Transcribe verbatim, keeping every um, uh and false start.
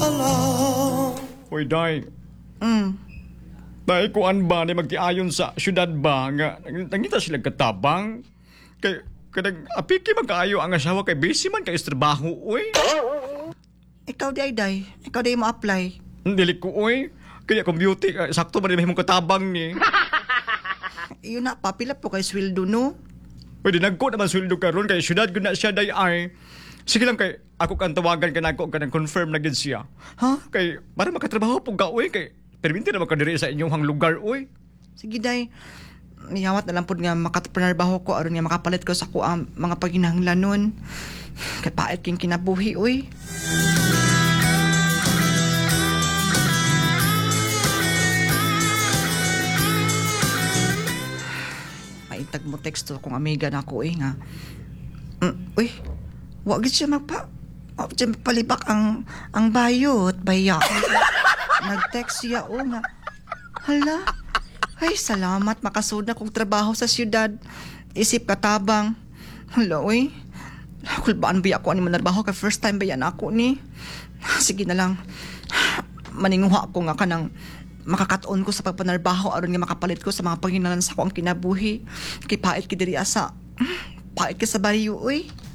Hoy, day. Mm. Dahil kuan ba ni magkiayon sa syudad ba nga nangita sila katabang kay kadang apiki magkaayo ang asawa kay busy man kay trabaho oy. Ikaw di ay day. Ikaw di mo apply. Dili ko oy. Kaya kung beauty uh, sakto man ni mahimong katabang ni. Iyon na papila po kay sweldo no. Pwede nagko naman sweldo karon kay syudad gud na siya day ay. Sige lang kay ako kan tawagan ka nako kanang confirm na gid siya. Ha? Kay para makatrabaho pug ka oy kay perminti na makadiri sa inyong lugar oy. Sige day. Miyawat na lang po nga makatapernarbaho ko aron nga makapalit ko sa ko ang mga paginahanglanon. Kay pait king kinabuhi oy. Maitag mo teksto kong amiga na ako eh nga. Mm, uy, wag gid siya magpa wag siya palibak ang ang bayot, baya. Nag-text siya o nga. Hala, ay salamat makasud na kong trabaho sa siyudad. Isip katabang. Hala, uy. Kulbaan ba ako ani manarbaho kay first time ba yan ako ni. Sige na lang. Maninguha ko nga kanang makakaton ko sa pagpanarbaho aron nga makapalit ko sa mga panginalan sa ko ang kinabuhi. Kay pait ki diri asa. Pait ka sa baliyo, uy.